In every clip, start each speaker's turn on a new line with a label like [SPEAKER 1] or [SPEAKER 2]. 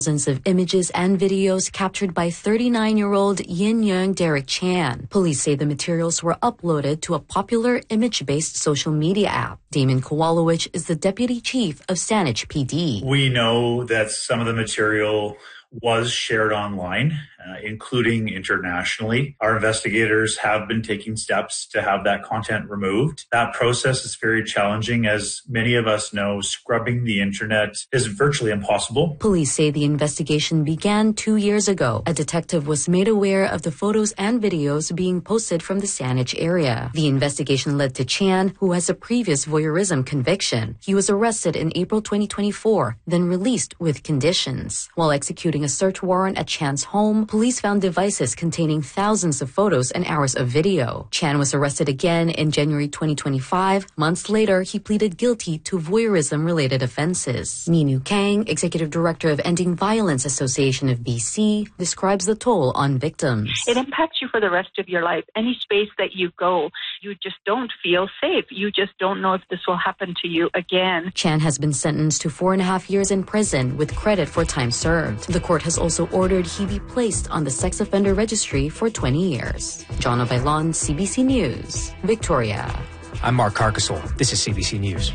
[SPEAKER 1] Thousands of images and videos captured by 39-year-old Yin Young Derek Chan. Police say the materials were uploaded to a popular image-based social media app. Damon Kowalowicz is the deputy chief of Saanich PD.
[SPEAKER 2] We know that some of the material was shared online, including internationally. Our investigators have been taking steps to have that content removed. That process is very challenging. As many of us know, scrubbing the internet is virtually impossible.
[SPEAKER 1] Police say the investigation began 2 years ago. A detective was made aware of the photos and videos being posted from the Saanich area. The investigation led to Chan, who has a previous voyeurism conviction. He was arrested in April 2024, then released with conditions. While executing a search warrant at Chan's home, police found devices containing thousands of photos and hours of video. Chan was arrested again in January 2025. Months later, he pleaded guilty to voyeurism-related offenses. Ninu Kang, executive director of Ending Violence Association of BC, describes the toll on victims.
[SPEAKER 3] It impacts you for the rest of your life. Any space that you go, you just don't feel safe. You just don't know if this will happen to you again.
[SPEAKER 1] Chan has been sentenced to 4.5 years in prison with credit for time served. The court has also ordered he be placed on the sex offender registry for 20 years. John Bailon, CBC News, Victoria.
[SPEAKER 4] I'm Mark Carcasole. This is CBC News.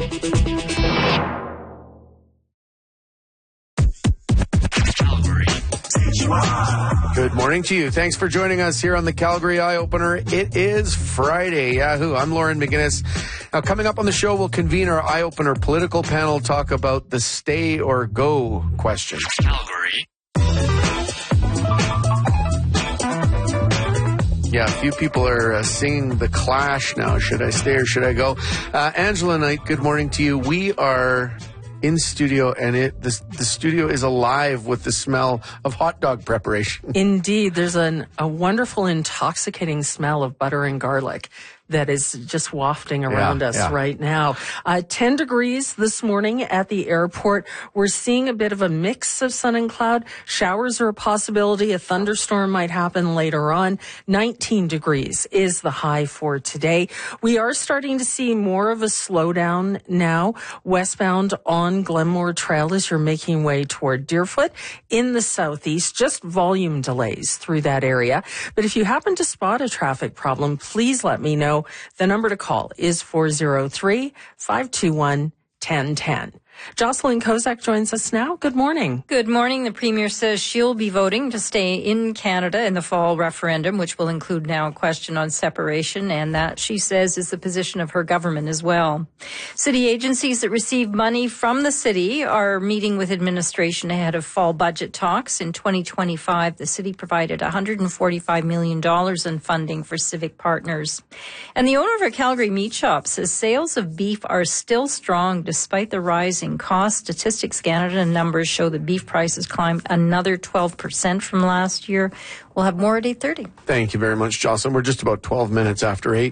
[SPEAKER 5] Good morning to you. Thanks for joining us here on the Calgary Eye Opener. It is Friday. Yahoo! I'm Lauren McGinnis. Now, coming up on the show, we'll convene our Eye Opener political panel, talk about the stay or go question. Calgary. Yeah, a few people are singing The Clash now. Should I stay or should I go? Angela Knight, good morning to you. We are in studio, and the studio is alive with the smell of hot dog preparation.
[SPEAKER 6] Indeed, there's a wonderful, intoxicating smell of butter and garlic that is just wafting around us right now. 10 degrees this morning at the airport. We're seeing a bit of a mix of sun and cloud. Showers are a possibility. A thunderstorm might happen later on. 19 degrees is the high for today. We are starting to see more of a slowdown now westbound on Glenmore Trail as you're making way toward Deerfoot in the southeast. Just volume delays through that area. But if you happen to spot a traffic problem, please let me know. The number to call is 403-521-1010. Jocelyn Kozak joins us now. Good morning.
[SPEAKER 7] Good morning. The Premier says she'll be voting to stay in Canada in the fall referendum, which will include now a question on separation, and that, she says, is the position of her government as well. City agencies that receive money from the city are meeting with administration ahead of fall budget talks. In 2025, the city provided $145 million in funding for civic partners. And the owner of a Calgary meat shop says sales of beef are still strong despite the rising cost. Statistics Canada numbers show that beef prices climbed another 12% from last year. We'll have more at 8:30.
[SPEAKER 5] Thank you very much, Jocelyn. We're just about 12 minutes after 8.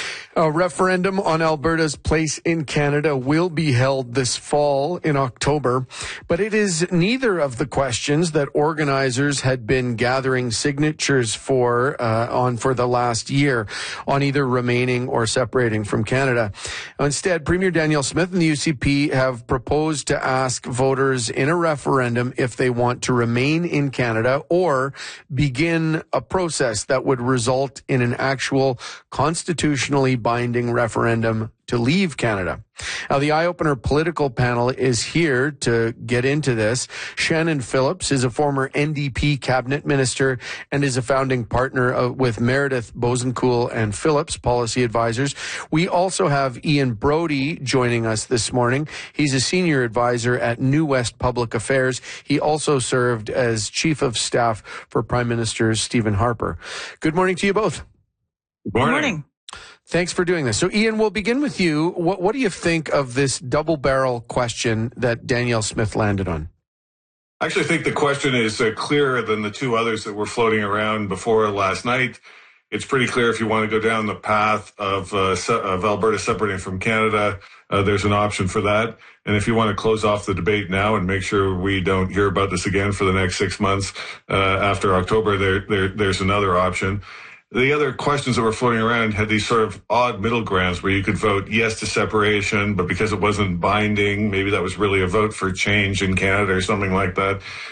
[SPEAKER 5] A referendum on Alberta's place in Canada will be held this fall in October, but it is neither of the questions that organizers had been gathering signatures for the last year on either remaining or separating from Canada. Instead, Premier Danielle Smith and the UCP have proposed to ask voters in a referendum if they want to remain in Canada or begin a process that would result in an actual constitutionally binding referendum to leave Canada. Now, the Eye Opener political panel is here to get into this. Shannon Phillips is a former NDP cabinet minister and is a founding partner with Meredith Bosencool and Phillips Policy Advisors. We also have Ian Brody joining us this morning. He's a senior advisor at New West Public Affairs. He also served as chief of staff for Prime Minister Stephen Harper. Good morning to you both.
[SPEAKER 8] Good morning.
[SPEAKER 5] Thanks for doing this. So, Ian, we'll begin with you. What do you think of this double-barrel question that Danielle Smith landed on?
[SPEAKER 8] I actually think the question is clearer than the two others that were floating around before last night. It's pretty clear if you want to go down the path of Alberta separating from Canada, there's an option for that. And if you want to close off the debate now and make sure we don't hear about this again for the next 6 months after October, there's another option. The other questions that were floating around had these sort of odd middle grounds where you could vote yes to separation, but because it wasn't binding, maybe that was really a vote for change in Canada or something like that.